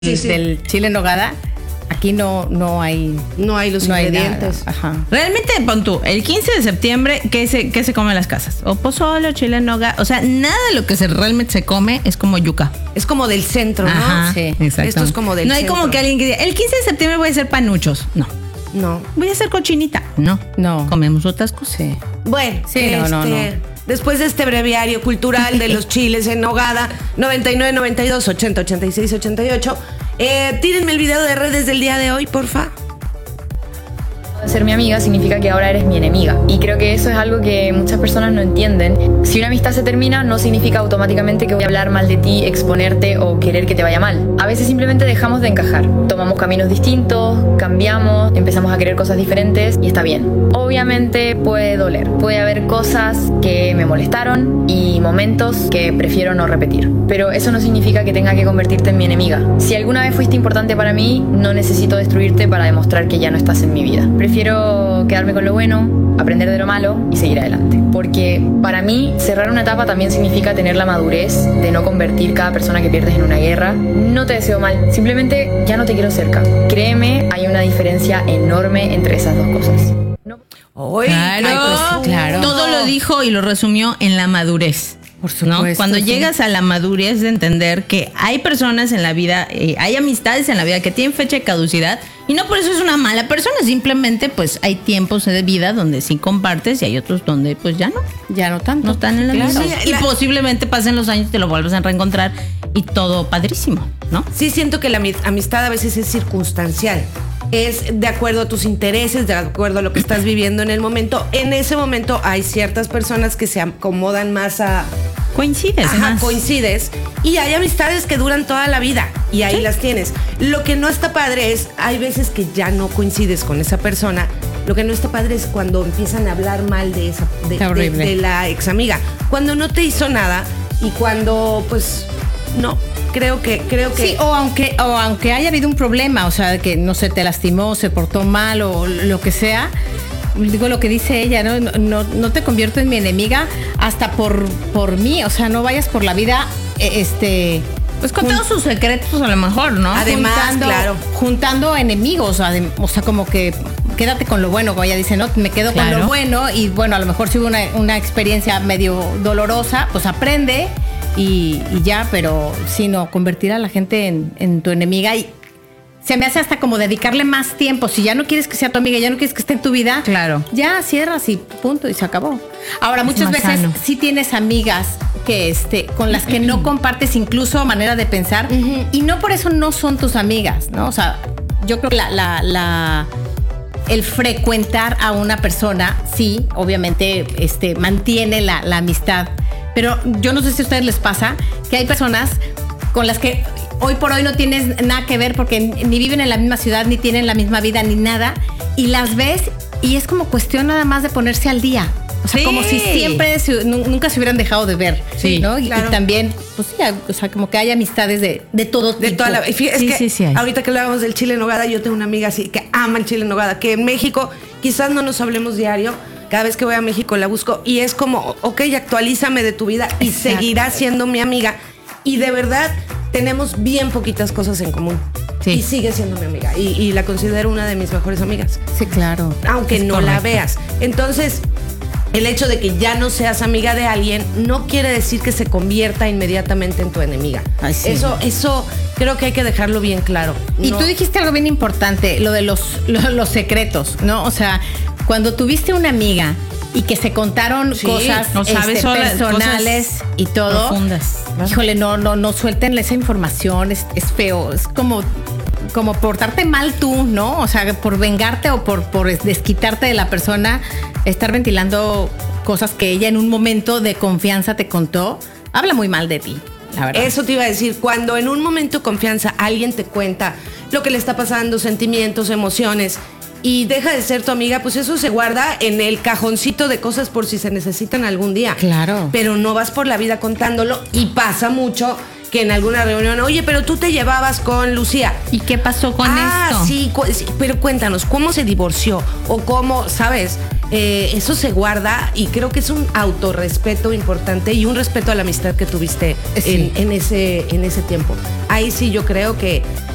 del chile en nogada, aquí no hay los ingredientes. Ajá. Realmente, pon tú, el 15 de septiembre, ¿qué se come en las casas? O pozole, o chile en nogada. O sea, nada de lo que realmente se come es como yuca. Es como del centro, ¿no? Ajá, sí. Exacto. Esto es como del centro. No hay como que alguien que diga, el 15 de septiembre voy a hacer panuchos. No. Voy a hacer cochinita. No. Comemos otras cosas. Sí. Bueno, sí, no. Después de este breviario cultural de los chiles en nogada, 99 92 80 86 88, tírenme el video de redes del día de hoy, porfa. Ser mi amiga significa que ahora eres mi enemiga, y creo que eso es algo que muchas personas no entienden. Si una amistad se termina, no significa automáticamente que voy a hablar mal de ti, exponerte o querer que te vaya mal. A veces simplemente dejamos de encajar, tomamos caminos distintos, cambiamos, empezamos a querer cosas diferentes y está bien. Obviamente puede doler, puede haber cosas que me molestaron y momentos que prefiero no repetir, pero eso no significa que tenga que convertirte en mi enemiga. Si alguna vez fuiste importante para mí, no necesito destruirte para demostrar que ya no estás en mi vida. Prefiero quedarme con lo bueno, aprender de lo malo y seguir adelante. Porque para mí, cerrar una etapa también significa tener la madurez de no convertir cada persona que pierdes en una guerra. No te deseo mal, simplemente ya no te quiero cerca. Créeme, hay una diferencia enorme entre esas dos cosas. Claro. Todo lo dijo y lo resumió en la madurez. Por supuesto, ¿no? Cuando llegas a la madurez de entender que hay personas en la vida, hay amistades en la vida que tienen fecha de caducidad y no por eso es una mala persona, simplemente pues hay tiempos de vida donde sí compartes y hay otros donde pues ya no tanto. No están en la misma. Y posiblemente pasen los años y te lo vuelvas a reencontrar y todo padrísimo, ¿no? Sí, siento que la amistad a veces es circunstancial. Es de acuerdo a tus intereses, de acuerdo a lo que estás viviendo en el momento. En ese momento hay ciertas personas que se acomodan más a... Coincides. Y hay amistades que duran toda la vida y ahí las tienes. Lo que no está padre es, hay veces que ya no coincides con esa persona. Lo que no está padre es cuando empiezan a hablar mal de la ex amiga. Cuando no te hizo nada y cuando, pues, no. Creo que sí, o aunque haya habido un problema, o sea, que no sé, te lastimó, se portó mal o lo que sea. Digo lo que dice ella, no te convierto en mi enemiga hasta por mí, o sea, no vayas por la vida pues con todos sus secretos a lo mejor, ¿no? Además, juntando enemigos, o sea, como que quédate con lo bueno, como ella dice, no, me quedo con lo bueno y bueno, a lo mejor si hubo una experiencia medio dolorosa, pues aprende y ya, pero si no, convertir a la gente en tu enemiga y se me hace hasta como dedicarle más tiempo. Si ya no quieres que sea tu amiga, ya no quieres que esté en tu vida, claro, ya cierras y punto, y se acabó. Ahora, muchas veces sí tienes amigas que con las que no compartes incluso manera de pensar, y no por eso no son tus amigas, ¿no? O sea, yo creo que el frecuentar a una persona, sí, obviamente mantiene la amistad. Pero yo no sé si a ustedes les pasa que hay personas con las que hoy por hoy no tienes nada que ver porque ni viven en la misma ciudad, ni tienen la misma vida, ni nada. Y las ves y es como cuestión nada más de ponerse al día. O sea, como si siempre nunca se hubieran dejado de ver, ¿no? Claro. Y también, pues sí, o sea, como que hay amistades de todo tipo. De toda la... Ahorita que hablábamos del chile en nogada, yo tengo una amiga así que ama el chile en nogada, que en México quizás no nos hablemos diario. Cada vez que voy a México la busco y es como, ok, actualízame de tu vida y seguirá siendo mi amiga. Y de verdad tenemos bien poquitas cosas en común. Sí. Y sigue siendo mi amiga. Y la considero una de mis mejores amigas. Sí, claro. Aunque no la veas. Entonces, el hecho de que ya no seas amiga de alguien no quiere decir que se convierta inmediatamente en tu enemiga. Ay, sí. Eso creo que hay que dejarlo bien claro. Y tú dijiste algo bien importante, lo de los secretos, ¿no? O sea, cuando tuviste una amiga y que se contaron cosas personales cosas y todo, profundas, ¿no? Híjole, no suelten esa información, es feo, es como portarte mal tú, ¿no? O sea, por vengarte o por desquitarte de la persona, estar ventilando cosas que ella en un momento de confianza te contó, habla muy mal de ti, la verdad. Eso te iba a decir, cuando en un momento de confianza alguien te cuenta lo que le está pasando, sentimientos, emociones, y deja de ser tu amiga, pues eso se guarda en el cajoncito de cosas por si se necesitan algún día. Claro. Pero no vas por la vida contándolo y pasa mucho que en alguna reunión, oye, pero tú te llevabas con Lucía. ¿Y qué pasó con esto? Sí, pero cuéntanos, ¿cómo se divorció? O cómo, ¿sabes? Eso se guarda y creo que es un autorrespeto importante y un respeto a la amistad que tuviste en ese tiempo. Ahí sí yo creo que